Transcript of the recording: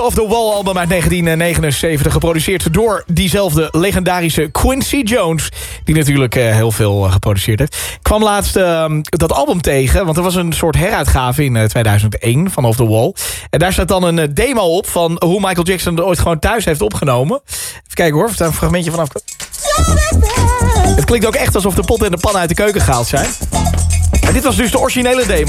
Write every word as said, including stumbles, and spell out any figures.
Off the Wall album uit negentien negenenzeventig, geproduceerd door diezelfde legendarische Quincy Jones, die natuurlijk uh, heel veel uh, geproduceerd heeft. Ik kwam laatst uh, dat album tegen, want er was een soort heruitgave in uh, tweeduizend één van Off the Wall. En daar staat dan een uh, demo op van hoe Michael Jackson het ooit gewoon thuis heeft opgenomen. Even kijken hoor, of daar een fragmentje vanaf komt. Het klinkt ook echt alsof de pot en de pan uit de keuken gehaald zijn. En dit was dus de originele demo.